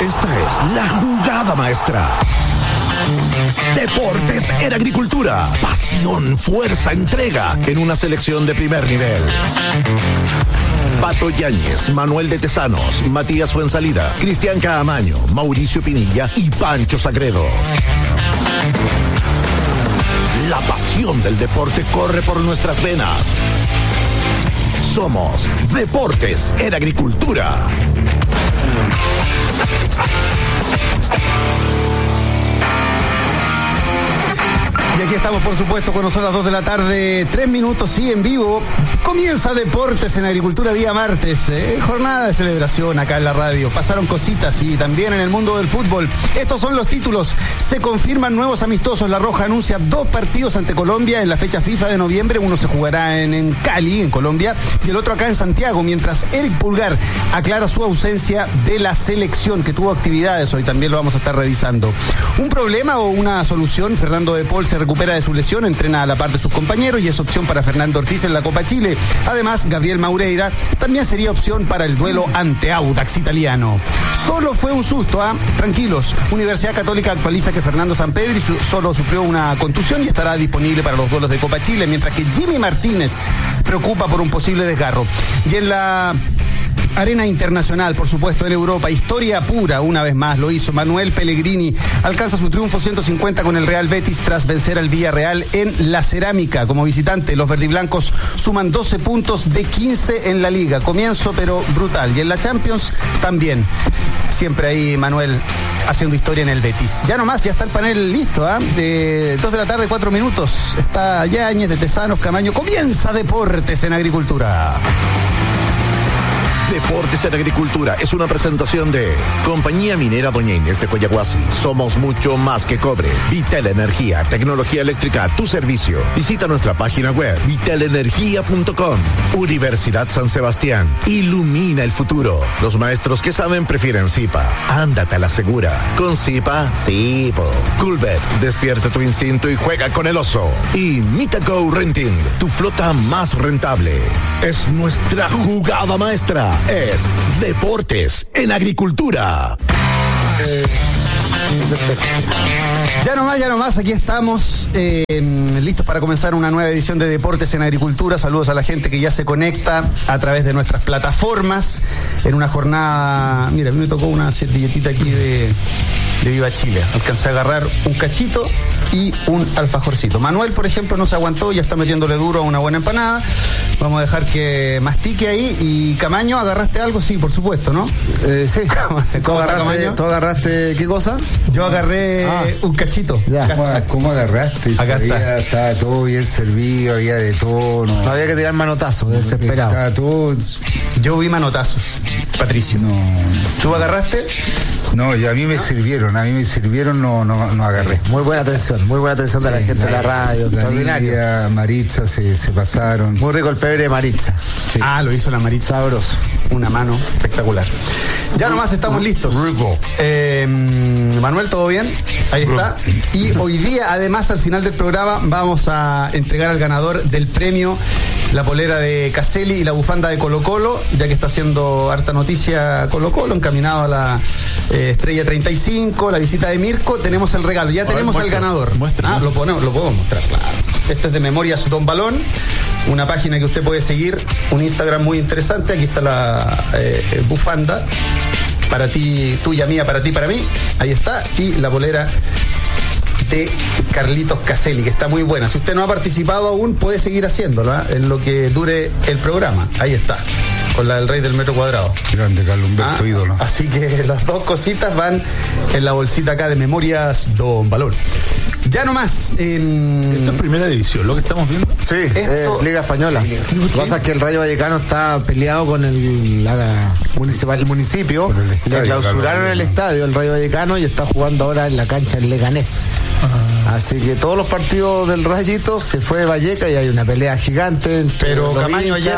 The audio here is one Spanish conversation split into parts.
Esta es la jugada maestra. Deportes en Agricultura. Pasión, fuerza, entrega en una selección de primer nivel. Pato Yáñez, Manuel de Tesanos, Matías Fuensalida, Cristian Caamaño, Mauricio Pinilla y Pancho Sagredo. La pasión del deporte corre por nuestras venas. Somos Deportes en Agricultura. Y aquí estamos, por supuesto, cuando son las 2 de la tarde, 3 minutos, sí, en vivo. Comienza Deportes en Agricultura, día martes, jornada de celebración acá en la radio. Pasaron cositas y también en el mundo del fútbol. Estos son los títulos. Se confirman nuevos amistosos. La Roja anuncia 2 partidos ante Colombia en la fecha FIFA de noviembre. Uno se jugará en Cali, en Colombia, y el otro acá en Santiago, mientras Eric Pulgar aclara su ausencia de la selección, que tuvo actividades hoy. También lo vamos a estar revisando. ¿Un problema o una solución? Fernando de Paul se recupera de su lesión, entrena a la par de sus compañeros y es opción para Fernando Ortiz en la Copa Chile. Además, Gabriel Maureira también sería opción para el duelo ante Audax Italiano. Solo fue un susto, tranquilos. Universidad Católica actualiza que Fernando Sampedri solo sufrió una contusión y estará disponible para los duelos de Copa Chile, mientras que Jimmy Martínez preocupa por un posible desgarro. Y en la arena internacional, por supuesto, en Europa, historia pura, una vez más lo hizo Manuel Pellegrini. Alcanza su triunfo 150 con el Real Betis tras vencer al Villarreal en la Cerámica. Como visitante, los verdiblancos suman 12 puntos de 15 en la Liga. Comienzo, pero brutal. Y en la Champions, también. Siempre ahí Manuel haciendo historia en el Betis. Ya nomás, ya está el panel listo, de 2 de la tarde, 4 minutos. Está Yáñez, de Tesanos, Caamaño. Comienza Deportes en Agricultura. Deportes en Agricultura es una presentación de Compañía Minera Doña Inés de Coyahuasi. Somos mucho más que cobre. Vitel Energía, tecnología eléctrica a tu servicio. Visita nuestra página web vitelenergia.com. Universidad San Sebastián. Ilumina el futuro. Los maestros que saben prefieren Zipa. Ándate a la segura. Con Zipa, sí, po. Coolbet, despierta tu instinto y juega con el oso. Y Mitago Renting, tu flota más rentable. Es nuestra jugada maestra. Es Deportes en Agricultura. Ya nomás, aquí estamos listos para comenzar una nueva edición de Deportes en Agricultura. Saludos a la gente que ya se conecta a través de nuestras plataformas en una jornada. Mira, a mí me tocó una servilletita aquí de Viva Chile. Alcancé a agarrar un cachito y un alfajorcito. Manuel, por ejemplo, no se aguantó, ya está metiéndole duro a una buena empanada. Vamos a dejar que mastique ahí. Y Caamaño, ¿agarraste algo? Sí, por supuesto, ¿no? Sí. ¿Tú agarraste qué cosa? Yo agarré un cachito. Ya. ¿Cómo agarraste? Acá está. Estaba todo bien servido, había de todo. No había que tirar manotazos, desesperado. Estaba todo. Yo vi manotazos, Patricio. No. ¿Tú agarraste? No, a mí me sirvieron, no agarré. Muy buena atención de la gente de la radio. Extraordinaria. Maritza se pasaron. Muy rico el pebre de Maritza. Sí. Lo hizo la Maritza. Sabroso. Una mano espectacular. Ya nomás estamos listos. Rico. Manuel, ¿todo bien? Ahí está. Y hoy día, además, al final del programa, vamos a entregar al ganador del premio la polera de Caselli y la bufanda de Colo Colo, ya que está haciendo harta noticia Colo Colo, encaminado a la Estrella 35, la visita de Mirko. Tenemos el regalo, ya tenemos al ganador. Lo podemos mostrar, claro. Esto es de Memorias Don Balón, una página que usted puede seguir, un Instagram muy interesante. Aquí está la bufanda, para ti, tuya, mía, para ti, para mí. Ahí está. Y la polera de Carlitos Caselli, que está muy buena. Si usted no ha participado aún, puede seguir haciéndolo en lo que dure el programa. Ahí está, con la del Rey del Metro Cuadrado. Grande, Carlos Humberto, ídolo. Así que las 2 cositas van en la bolsita acá de Memorias Don Balón. Ya nomás. Esto es primera división, lo que estamos viendo. Sí, Liga Española. Lo que pasa es que el Rayo Vallecano está peleado con el municipio. Le clausuraron el estadio, el Rayo Vallecano, y está jugando ahora en la cancha del Leganés. Así que todos los partidos del Rayito se fue Valleca y hay una pelea gigante. Pero Camaño, ayer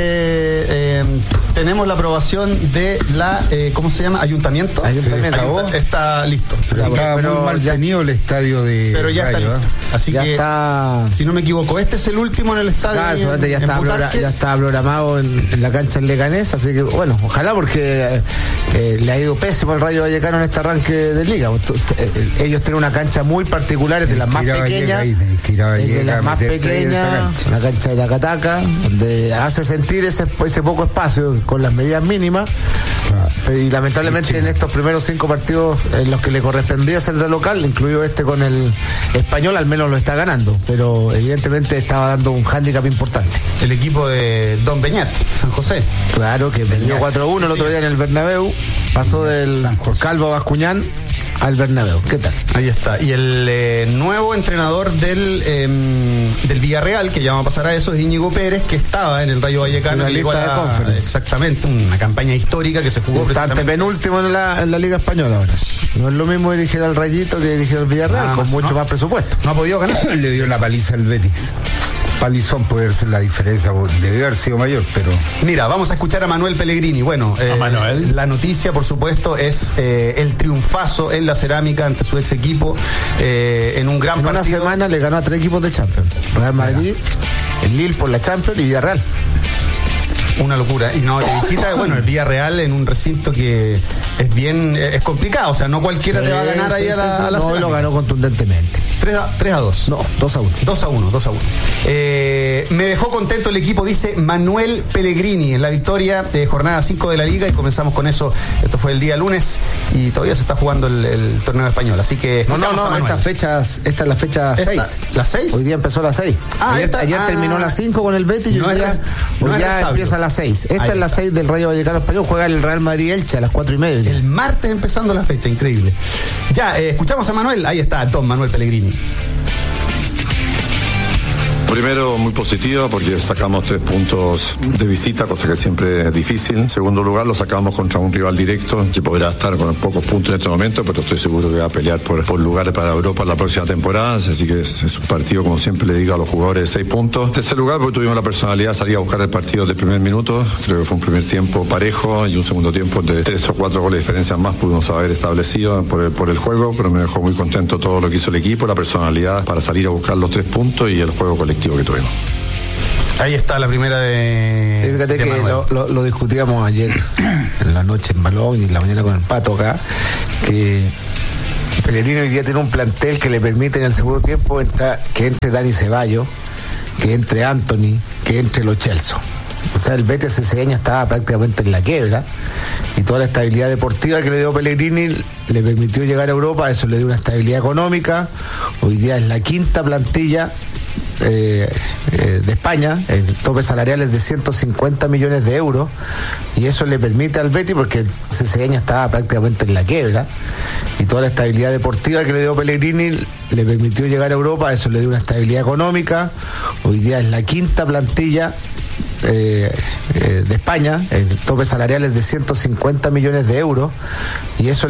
tenemos la aprobación de la, ¿cómo se llama? Ayuntamiento. Está listo. Estaba muy mal tenido el estadio de pero ya Rayo, está listo. Así ya que, está, si no me equivoco, este es el último en el estadio. Ya está programado en la cancha en Leganés, así que bueno, ojalá, porque le ha ido pésimo el Rayo Vallecano en este arranque de liga. Ellos tienen una cancha muy particular, de las más pequeñas, de las más pequeñas, una cancha de tacataca, donde hace sentir ese poco espacio con las medidas mínimas. Y lamentablemente en estos primeros 5 partidos en los que le correspondía ser de local, incluido este con el Español, al menos lo está ganando, pero evidentemente estaba dando un hándicap importante. El equipo de Don Beñat, San José. Claro, que perdió 4-1 el otro día en el Bernabéu, pasó del Calvo Bascuñán al Bernabéu. ¿Qué tal? Ahí está. Y el nuevo entrenador del Villarreal, que ya vamos a pasar a eso, es Íñigo Pérez, que estaba en el Rayo Vallecano. En la lista de Conference. Exactamente, una campaña histórica que se jugó precisamente penúltimo en la Liga Española ahora. No es lo mismo dirigir al Rayito que dirigir al Villarreal, con mucho más presupuesto. No ha podido ganar. Le dio la paliza al Betis. Palizón puede ser la diferencia, debe haber sido mayor, pero... Mira, vamos a escuchar a Manuel Pellegrini. Bueno, la noticia, por supuesto, es el triunfazo en la Cerámica ante su ex equipo en un gran partido. En una semana le ganó a 3 equipos de Champions: Real Madrid, el Lille por la Champions y Villarreal. Una locura. Y no, te visita, bueno, el Villarreal en un recinto que es complicado, o sea, no cualquiera te va a ganar ahí a la No, lo ganó contundentemente. 3-2. No, 2-1. 2-1. Me dejó contento el equipo, dice Manuel Pellegrini, en la victoria de jornada 5 de la Liga, y comenzamos con eso. Esto fue el día lunes y todavía se está jugando el torneo español, así que... No, esta es la fecha 6. ¿La 6? Hoy día empezó la 6. Ayer terminó la 5 con el Betis y hoy ya empieza la 6. Esta es la 6 del Rayo Vallecano Español. Juega el Real Madrid Elche a las 4:30. El martes empezando la fecha, increíble. Ya, escuchamos a Manuel. Ahí está, don Manuel Pellegrini. Primero, muy positiva porque sacamos 3 puntos de visita, cosa que siempre es difícil. En segundo lugar, lo sacamos contra un rival directo que podrá estar con pocos puntos en este momento, pero estoy seguro que va a pelear por lugares para Europa la próxima temporada. Así que es un partido, como siempre le digo a los jugadores, de 6 puntos. En tercer lugar, porque tuvimos la personalidad de salir a buscar el partido del primer minuto. Creo que fue un primer tiempo parejo y un segundo tiempo de 3 o 4 goles de diferencia más pudimos haber establecido por el juego, pero me dejó muy contento todo lo que hizo el equipo, la personalidad para salir a buscar los 3 puntos y el juego colectivo que tuvimos. Ahí está la primera de... Fíjate que lo discutíamos ayer en la noche en Balón y en la mañana con el Pato acá, que Pellegrini hoy día tiene un plantel que le permite en el segundo tiempo que entre Dani Ceballos, que entre Anthony, que entre Lo Celso. O sea, el Betis ese año estaba prácticamente en la quiebra y toda la estabilidad deportiva que le dio Pellegrini le permitió llegar a Europa. Eso le dio una estabilidad económica. Hoy día es la 5ª plantilla de España, el tope salarial es de 150 millones de euros y eso le permite al Betis, porque ese año estaba prácticamente en la quiebra y toda la estabilidad deportiva que le dio Pellegrini le permitió llegar a Europa. Eso le dio una estabilidad económica. Hoy día es la 5ª plantilla de España, el tope salarial es de 150 millones de euros y eso